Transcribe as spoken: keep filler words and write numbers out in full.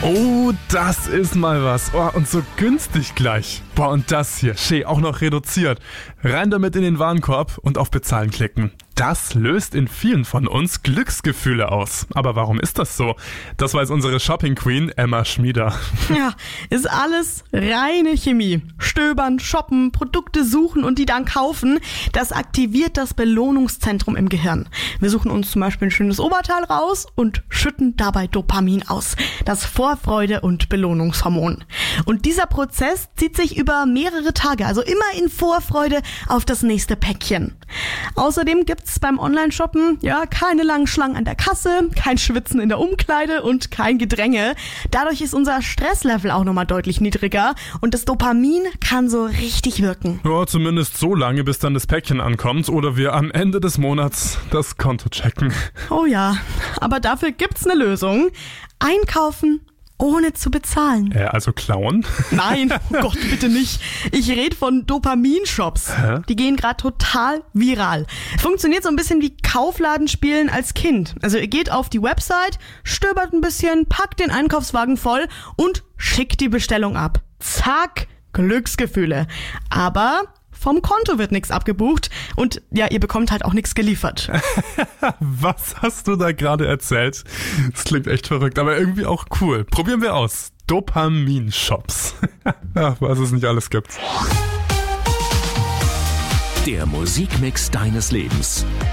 Oh, das ist mal was. Oh, und so günstig gleich. Boah, und das hier, schön, auch noch reduziert. Rein damit in den Warenkorb und auf Bezahlen klicken. Das löst in vielen von uns Glücksgefühle aus. Aber warum ist das so? Das weiß unsere Shopping Queen Emma Schmieder. Ja, ist alles reine Chemie. Stöbern, shoppen, Produkte suchen und die dann kaufen, das aktiviert das Belohnungszentrum im Gehirn. Wir suchen uns zum Beispiel ein schönes Oberteil raus und schütten dabei Dopamin aus. Das Vorfreude- und Belohnungshormon. Und dieser Prozess zieht sich über mehrere Tage, also immer in Vorfreude auf das nächste Päckchen. Außerdem gibt's beim Online-Shoppen ja keine langen Schlangen an der Kasse, kein Schwitzen in der Umkleide und kein Gedränge. Dadurch ist unser Stresslevel auch nochmal deutlich niedriger und das Dopamin kann so richtig wirken. Ja, zumindest so lange, bis dann das Päckchen ankommt oder wir am Ende des Monats das Konto checken. Oh ja, aber dafür gibt's eine Lösung. Einkaufen ohne zu bezahlen. Äh, also klauen? Nein, oh Gott, bitte nicht. Ich rede von Dopaminshops. Hä? Die gehen gerade total viral. Funktioniert so ein bisschen wie Kaufladenspielen als Kind. Also ihr geht auf die Website, stöbert ein bisschen, packt den Einkaufswagen voll und schickt die Bestellung ab. Zack, Glücksgefühle. Aber vom Konto wird nichts abgebucht und ja, ihr bekommt halt auch nichts geliefert. Was hast du da gerade erzählt? Das klingt echt verrückt, aber irgendwie auch cool. Probieren wir aus. Dopaminshops. Ach, was es nicht alles gibt. Der Musikmix deines Lebens.